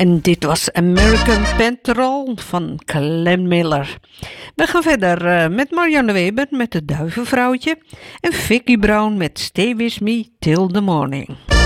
En dit was American Petrol van Glenn Miller. We gaan verder met Marianne Weber met Het Duivenvrouwtje en Vicky Brown met Stay With Me Till The Morning.